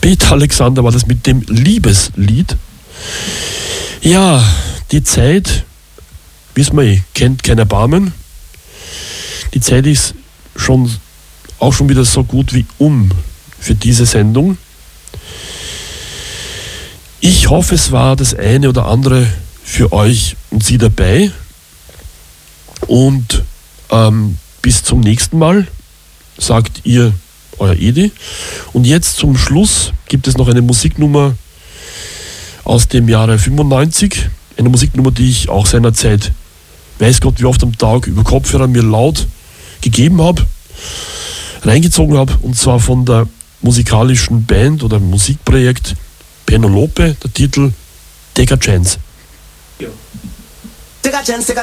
Peter Alexander war das mit dem Liebeslied. Ja, die Zeit, wissen wir kennt kein Erbarmen. Die Zeit ist auch schon wieder so gut wie für diese Sendung. Ich hoffe, es war das eine oder andere für euch und Sie dabei. Und bis zum nächsten Mal, sagt ihr, euer Edi. Und jetzt zum Schluss gibt es noch eine Musiknummer aus dem Jahre 95. Eine Musiknummer, die ich auch seinerzeit, weiß Gott wie oft am Tag, über Kopfhörer mir laut gegeben habe, reingezogen habe. Und zwar von der musikalischen Band oder Musikprojekt Penelope, der Titel Take a Chance. Take a chance, take a